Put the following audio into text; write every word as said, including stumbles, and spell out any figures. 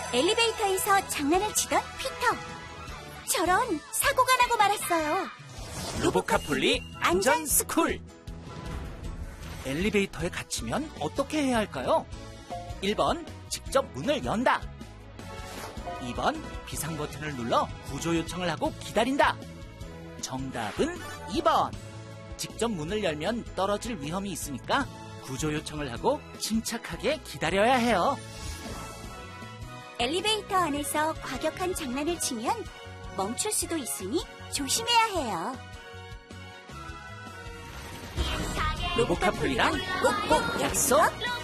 엘리베이터에서 장난을 치던 피터. 저런, 사고가 나고 말았어요. 로보카폴리 안전 스쿨. 엘리베이터에 갇히면 어떻게 해야 할까요? 일 번 직접 문을 연다. 이 번 비상 버튼을 눌러 구조 요청을 하고 기다린다. 정답은 이 번. 직접 문을 열면 떨어질 위험이 있으니까 구조 요청을 하고 침착하게 기다려야 해요. 엘리베이터 안에서 과격한 장난을 치면 멈출 수도 있으니 조심해야 해요. 로보카폴리랑 꼭꼭 약속!